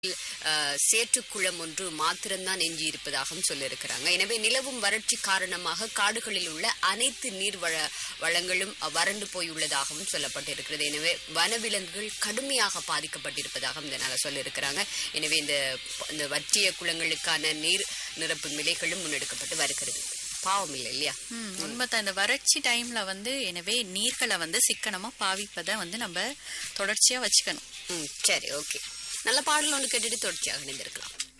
சேற்றுக்குளம் ஒன்று மாத்திரம்தான் எஞ்சியிருப்பதாகவும் சொல்லியிருக்கிறாங்க. எனவே நிலவும் வறட்சி காரணமாக காடுகளில் உள்ள அனைத்து நீர் வளங்களும் வறண்டு போயுள்ளதாகவும் சொல்லப்பட்டிருக்கிறது. எனவே வனவிலங்குகள் கடுமையாக பாதிக்கப்பட்டிருப்பதாகவும் இதனால சொல்லியிருக்கிறாங்க. எனவே இந்த வற்றிய குளங்களுக்கான நீர் நிரப்பு நிலைகளும் முன்னெடுக்கப்பட்டு வருகிறது. பாவம் இல்லை இல்லையா? உண்மைதான். இந்த வறட்சி டைம்ல எனவே நீர்களை சிக்கனமா பாவிப்பதை நம்ம தொடர்ச்சியா வச்சுக்கணும். சரி, ஓகே. நல்ல பாடல் ஒன்று கேட்டுட்டு தொடர்ச்சியாக இணைந்திருக்கலாம்.